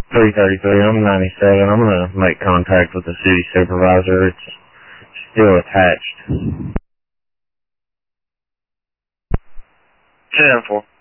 333, I'm 97. I'm going to make contact with the city supervisor. It's still attached. 10-4.